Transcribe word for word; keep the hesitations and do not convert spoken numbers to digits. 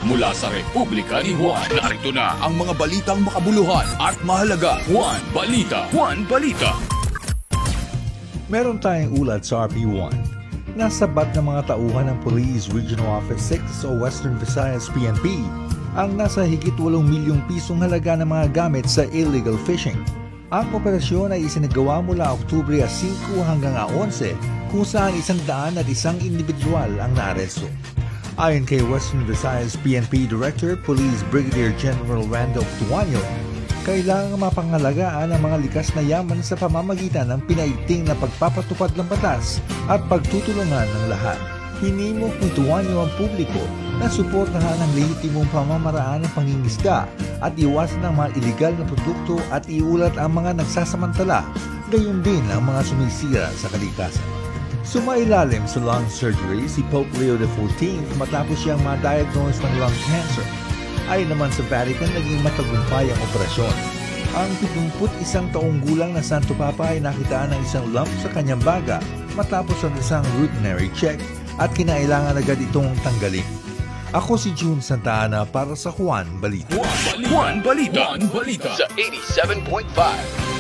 Mula sa Republika ni Juan, narito na ang mga balitang makabuluhan at mahalaga. Juan Balita, Juan Balita. Meron tayong ulat sa R P one. Nasabat ng mga tauhan ng Police Regional Office six o Western Visayas P N P ang nasa higit walong milyong pisong halaga ng mga gamit sa illegal fishing. Ang operasyon ay isinagawa mula Oktubre singko hanggang onse kung saan isang daan at isang individual ang naaresto. Ayon kay Western Visayas P N P Director Police Brigadier General Randolph Tuanyo, kailangang mapangalagaan ang mga likas na yaman sa pamamagitan ng pinaiting na pagpapatupad ng batas at pagtutulungan ng lahat. Hinimok ni Tuanyo ang publiko na suportahan ang lehitimong pamamaraan ng pangingisda at iwasan ang mga iligal na produkto at iulat ang mga nagsasamantala, gayon din ang mga sumisira sa kalikasan. Sumailalim sa lung surgery si Pope Leo the fourteenth matapos siyang ma-diagnose ng lung cancer. Ayon naman sa Vatican, naging matagumpay ang operasyon. Ang pitungput isang taong gulang na Santo Papa ay nakitaan ng isang lump sa kanyang baga matapos ang isang routinary check at kinailangan agad itong tanggalin. Ako si June Santa Ana para sa Juan Balita. Juan Balita, Juan Balita, Juan Balita. Sa eighty-seven point five.